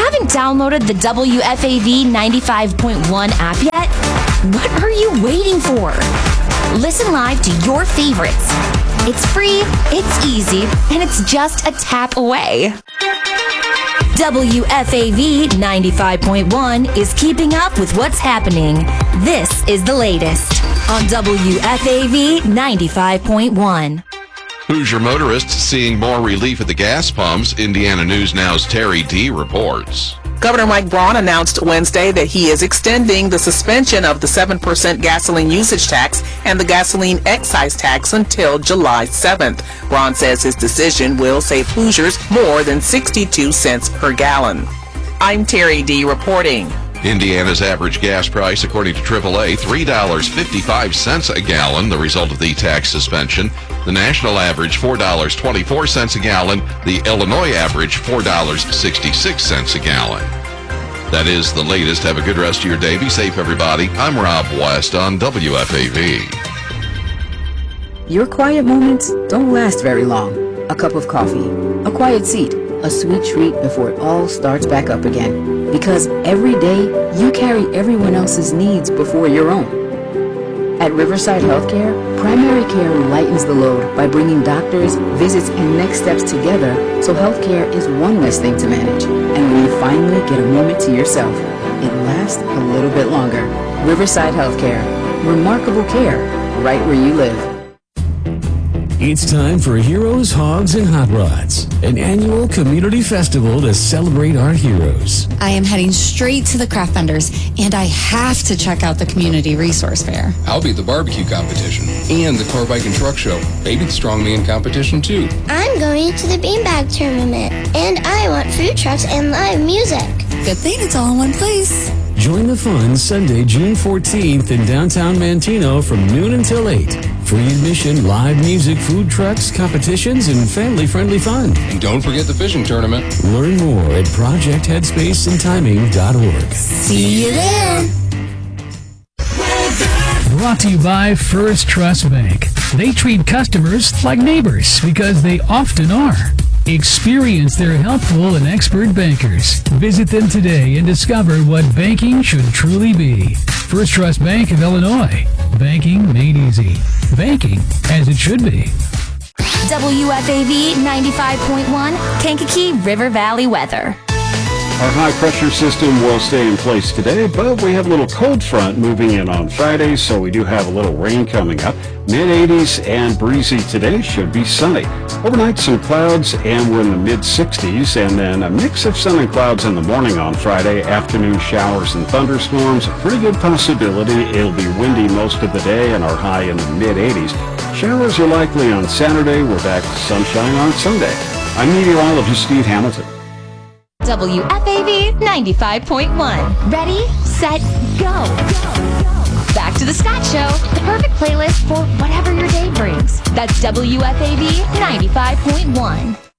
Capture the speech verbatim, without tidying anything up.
haven't downloaded the W F A V ninety-five point one app yet? What are you waiting for? Listen live to your favorites. It's free, it's easy, and it's just a tap away. W F A V ninety-five point one is keeping up with what's happening. This is the latest on W F A V ninety-five point one. Hoosier motorists seeing more relief at the gas pumps. Indiana News Now's Terry D. reports. Governor Mike Braun announced Wednesday that he is extending the suspension of the seven percent gasoline usage tax and the gasoline excise tax until July seventh. Braun says his decision will save Hoosiers more than sixty-two cents per gallon. I'm Terry D. reporting. Indiana's average gas price, according to triple A, three dollars and fifty-five cents a gallon, the result of the tax suspension. The national average, four dollars and twenty-four cents a gallon. The Illinois average, four dollars and sixty-six cents a gallon. That is the latest. Have a good rest of your day. Be safe, everybody. I'm Rob West on W F A V. Your quiet moments don't last very long. A cup of coffee, a quiet seat, a sweet treat before it all starts back up again. Because every day, you carry everyone else's needs before your own. At Riverside Healthcare, primary care lightens the load by bringing doctors, visits, and next steps together so healthcare is one less thing to manage. And when you finally get a moment to yourself, it lasts a little bit longer. Riverside Healthcare. Remarkable care, right where you live. It's time for Heroes, Hogs, and Hot Rods, an annual community festival to celebrate our heroes. I am heading straight to the craft vendors, and I have to check out the community resource fair. I'll be at the barbecue competition and the car, bike, and truck show. Maybe the strongman competition, too. I'm going to the beanbag tournament, and I want food trucks and live music. Good thing it's all in one place. Join the fun Sunday, June fourteenth in downtown Manteno from noon until eight. Free admission, live music, food trucks, competitions, and family-friendly fun. And don't forget the fishing tournament. Learn more at project headspace and timing dot org. See you there. Brought to you by First Trust Bank. They treat customers like neighbors because they often are. Experience their helpful and expert bankers. Visit them today and discover what banking should truly be. First Trust Bank of Illinois. Banking made easy. Banking as it should be. W F A V ninety-five point one, Kankakee River Valley weather. Our high-pressure system will stay in place today, but we have a little cold front moving in on Friday, so we do have a little rain coming up. mid eighties and breezy today, should be sunny. Overnight, some clouds, and we're in the mid sixties, and then a mix of sun and clouds in the morning on Friday. Afternoon showers and thunderstorms, a pretty good possibility. It'll be windy most of the day, and our high in the mid eighties. Showers are likely on Saturday. We're back to sunshine on Sunday. I'm meteorologist Steve Hamilton. W F A V ninety-five point one. Ready, set, go. Back to the Scott Show, the perfect playlist for whatever your day brings. That's W F A V ninety-five point one.